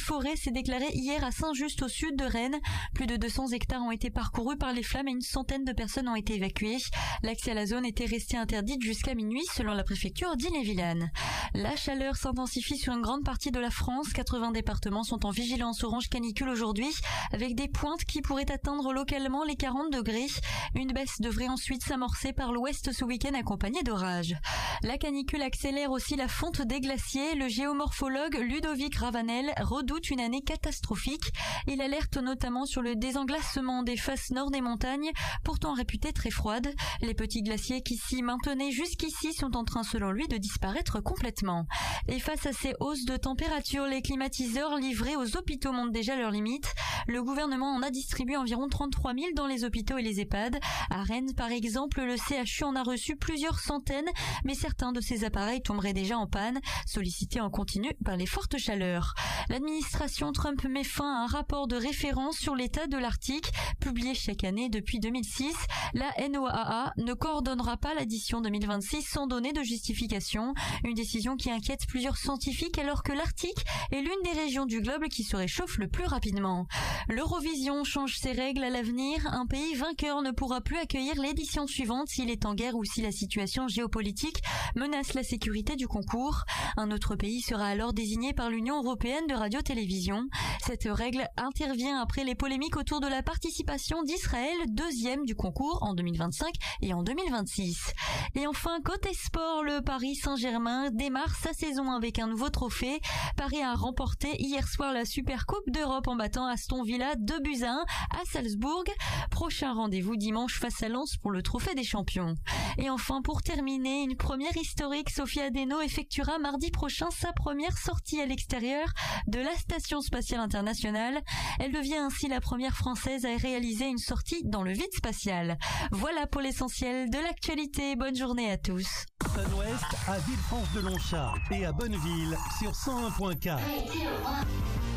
forêt s'est déclaré hier à Saint-Just au sud de Rennes. Plus de 200 hectares ont été parcourus par les flammes et une centaine de personnes ont été évacuées. L'accès à la zone était resté interdit jusqu'à minuit selon la préfecture d'Ille-et-Vilaine. La chaleur s'intensifie sur une grande partie de la France. 80 départements sont en vigilance orange canicule aujourd'hui avec des pointes qui pourraient atteindre localement les 40 degrés. Une baisse devrait ensuite s'amorcer par l'ouest ce week-end accompagnée d'orages. La canicule accélère aussi la fonte des glaciers. Le géomorphologue Ludovic Ravanel redoute une année catastrophique. Il alerte notamment sur le désenglacement des faces nord des montagnes, pourtant réputées très froides. Les petits glaciers qui s'y maintenaient jusqu'ici sont en train, selon lui, de disparaître complètement. Et face à ces hausses de température, les climatiseurs livrés aux hôpitaux montrent déjà leurs limites. Le gouvernement en a distribué environ 33 000 dans les hôpitaux et les EHPAD. À Rennes, par exemple, le CHU en a reçu plusieurs centaines, mais certains de ces appareils tomberaient déjà en panne, sollicités en continu par les fortes chaleurs. L'administration Trump met fin à un rapport de référence sur l'état de l'Arctique, publié chaque année depuis 2006. La NOAA ne coordonnera pas l'édition 2026 sans donner de justification. Une décision qui inquiète plusieurs scientifiques alors que l'Arctique est l'une des régions du globe qui se réchauffe le plus rapidement. L'Eurovision change ses règles à l'avenir. Un pays vainqueur ne pourra plus accueillir l'édition suivante s'il est en guerre ou si la situation géopolitique menace la sécurité du concours. Un autre pays sera alors désigné par l'Union européenne de radio-télévision. Cette règle intervient après les polémiques autour de la participation d'Israël, deuxième du concours en 2025 et en 2026. Et enfin, côté sport, le Paris Saint-Germain démarre sa saison avec un nouveau trophée. Paris a remporté hier soir la Super Coupe d'Europe en battant Aston Villa 2-1 à Salzbourg. Prochain rendez-vous dimanche face à Lens pour le trophée des champions. Et enfin, pour terminer, une première historique, Sophie Adeno effectuera mardi prochain sa première sortie à l'extérieur de la Station Spatiale Internationale. Elle devient ainsi la première Française à réaliser une sortie dans le vide spatial. Voilà pour l'essentiel de l'actualité. Bonne journée à tous. Sun-Ouest à Villefranche-de-Longchamp et à Bonneville sur 101.4.